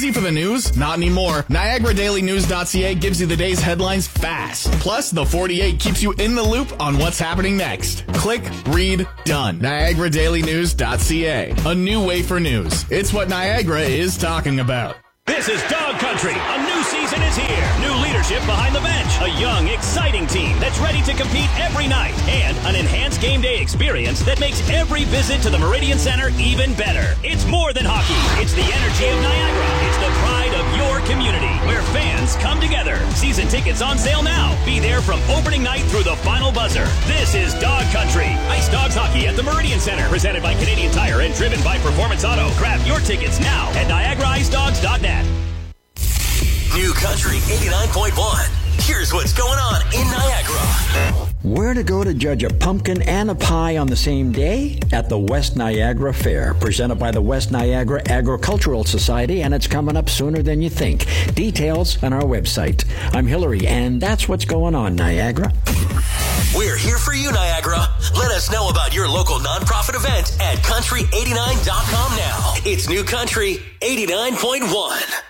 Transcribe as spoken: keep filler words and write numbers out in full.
Crazy for the news? Not anymore. Niagara Daily News dot C A gives you the day's headlines fast. Plus, the forty-eight keeps you in the loop on what's happening next. Click, read, done. Niagara Daily News dot C A. A new way for news. It's what Niagara is talking about. This is Dog Country. A new season is here. New leadership behind the bench. A young, exciting team that's ready to compete every night. And an enhanced game day experience that makes every visit to the Meridian Center even better. It's more than hockey. It's the energy of Niagara. It's the pride of your community where fans come together. Season tickets on sale now. Be there from opening night through the final buzzer. This is Dog Country. Ice Dogs Hockey at the Meridian Center. Presented by Canadian Tire and driven by Performance Auto. Grab your tickets now at Niagara Ice Dogs dot net. New Country eighty-nine point one. Here's what's going on in Niagara. Where to go to judge a pumpkin and a pie on the same day? At the West Niagara Fair, presented by the West Niagara Agricultural Society, and it's coming up sooner than you think. Details on our website. I'm Hillary, and that's what's going on, Niagara. We're here for you, Niagara. Let us know about your local nonprofit event at country eighty-nine dot com now. It's New Country eighty-nine point one.